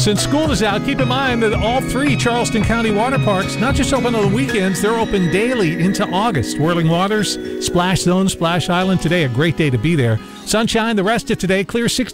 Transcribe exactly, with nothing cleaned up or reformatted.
Since school is out, keep in mind that all three Charleston County water parks, not just open on the weekends, they're open daily into August. Whirling Waters, Splash Zone, Splash Island. Today, a great day to be there. Sunshine the rest of today. Clear sixty.